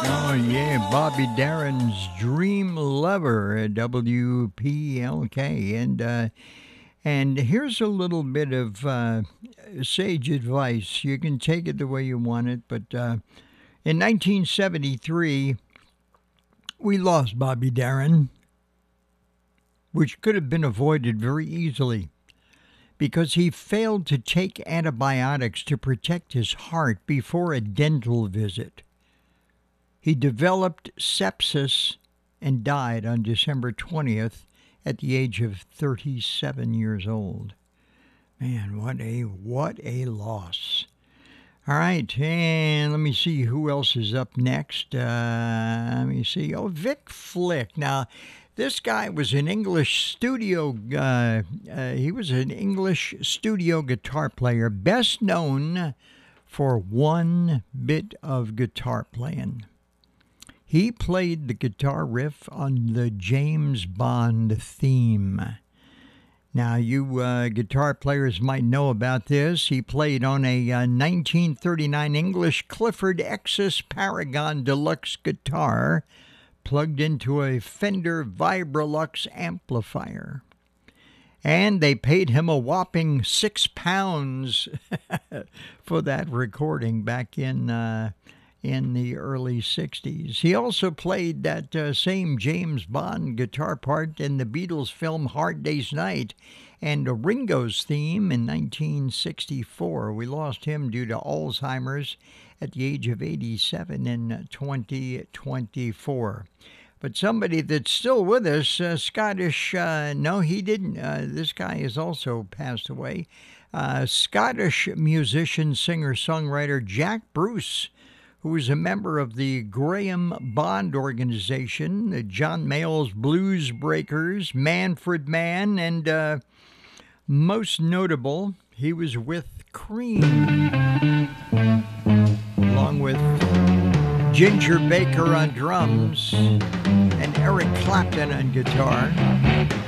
Oh yeah, Bobby Darin's Dream Lover at WPLK, and here's a little bit of sage advice. You can take it the way you want it, but in 1973 we lost Bobby Darin, which could have been avoided very easily because he failed to take antibiotics to protect his heart before a dental visit. He developed sepsis and died on December 20th at the age of 37 years old. Man, what a loss. All right, and let me see who else is up next. Let me see. Oh, Vic Flick. Now, this guy was an English studio. He was an English studio guitar player, best known for one bit of guitar playing. He played the guitar riff on the James Bond theme. Now, you guitar players might know about this. He played on a 1939 English Clifford Exus Paragon Deluxe guitar plugged into a Fender Vibrolux amplifier. And they paid him a whopping £6 for that recording back in the early 60s. He also played that same James Bond guitar part in the Beatles film Hard Day's Night and Ringo's theme in 1964. We lost him due to Alzheimer's at the age of 87 in 2024. But somebody that's still with us, Scottish, no, he didn't. This guy has also passed away. Scottish musician, singer, songwriter Jack Bruce, who was a member of the Graham Bond organization, the John Mayall's Blues Breakers, Manfred Mann, and most notable, he was with Cream, along with Ginger Baker on drums and Eric Clapton on guitar.